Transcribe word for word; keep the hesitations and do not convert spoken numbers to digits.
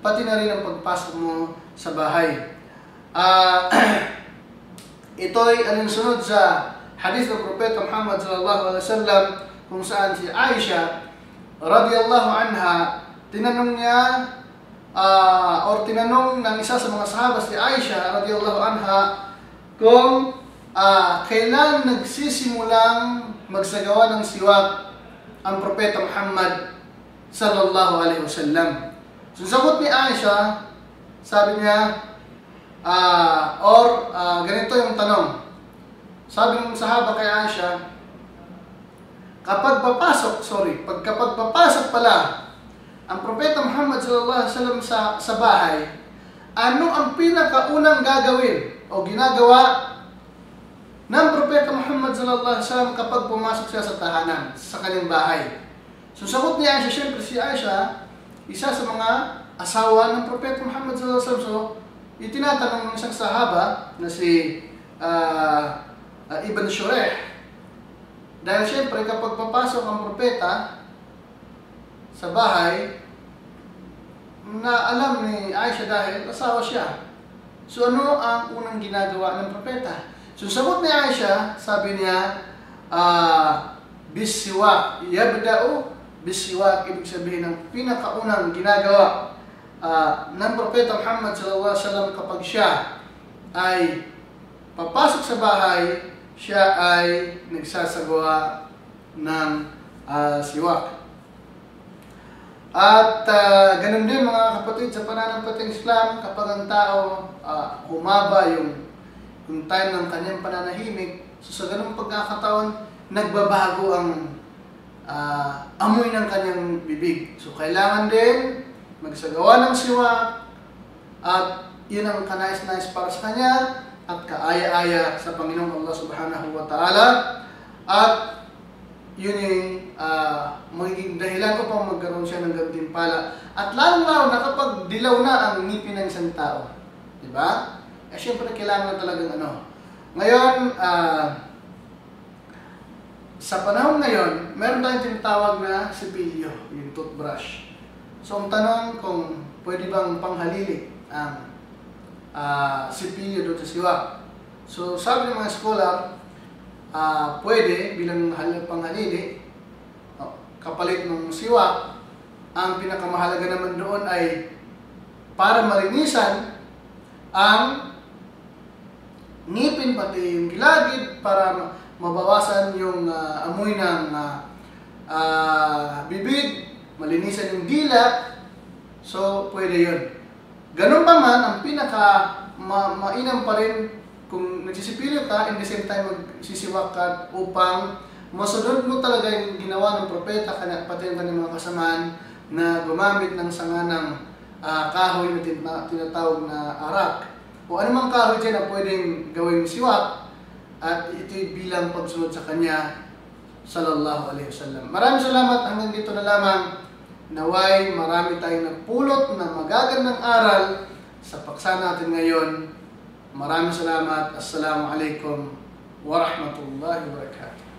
pati na rin ang pagpasok mo sa bahay. Uh, ito ay alinsunod sa hadith ng Propeta Muhammad sallallahu alaihi wasallam kung saan si Aisha radiyallahu anha, tinanong niya uh, or tinanong ng isa sa mga sahaba si Aisha radiyallahu anha kung uh, kailan nagsisimulang magsagawa ng siwak ang Propeta Muhammad sallallahu alaihi wasallam. So sagot ni Aisha, sabi niya, uh, or uh, ganito yung tanong. Sabi ng sahaba kay Aisha, kapag papasok, sorry, pag kapag papasok pala ang Propeta Muhammad sallallahu alaihi wasallam sa, sa bahay, ano ang pinakaunang gagawin o ginagawa ng Propeta Muhammad sallallahu alaihi wasallam kapag pumasok siya sa tahanan, sa kanyang bahay? So sagot ni Aisha, siyempre si Aisha, isa sa mga asawa ng Propeta Muhammad sallallahu alaihi wasallam. So, itinatanong ng isang sahaba na si uh, uh, Ibn Shureh. Dahil siyempre kapag papasok ang propeta sa bahay, na alam ni Aisha dahil asawa siya. So ano ang unang ginagawa ng propeta? So sagot ni Aisha, sabi niya, uh, bisiwak, yabda'u bisiwak, ibig sabihin ng pinakaunang ginagawa uh, ng Propeta Muhammad sallallahu alaihi wasallam kapag siya ay papasok sa bahay, siya ay nagsasagawa ng uh, siwak. At uh, ganun din mga kapatid sa pananampalatayang Islam, kapag ang tao uh, humaba yung, yung time ng kanyang pananahimik, so sa ganung pagkakataon, nagbabago ang uh, amoy ng kanyang bibig. So kailangan din magsagawa ng siwak, at yun ang kanais-nais para sa kanya at kaaya-aya sa Panginoong Allah Subhanahu wa Ta'ala, at yun yung uh, magiging dahilan upang magkaroon siya ng gantimpala. At lalo-lalo na kapag dilaw na ang ngipin ng isang tao, diba? Eh syempre kailangan na talagang ano. Ngayon, uh, sa panahon ngayon, meron tayong tinatawag na sipilyo, yung toothbrush. So ang tanong kung pwede bang panghalili ang uh, sipilyo doon sa siwak. So sabi ng mga scholar, uh, pwede bilang panghalili, oh, kapalit ng siwak. Ang pinakamahalaga naman doon ay para malinisan ang ngipin pati yung gilagid, para mabawasan yung uh, amoy ng uh, uh, bibig, malinisan yung dila. So pwede yun. Ganun pa man, ang pinaka ma mainam pa rin kung nagsisipilyo ka, in the same time magsisiwak ka upang masunod mo talaga yung ginawa ng propeta, kanya, pati yung kanyang mga kasamaan na gumamit ng sanga ng uh, kahoy na tina tinatawag na arak. O anumang kahoy dyan na pwedeng gawing siwak, at ito'y bilang pagsunod sa kanya sallallahu alaihi wasallam. Maraming salamat, hanggang dito na lamang. Naway marami tayong napulot na magagandang aral sa paksa natin ngayon. Maraming salamat. Assalamu alaikum wa rahmatullahi wa barakatuh.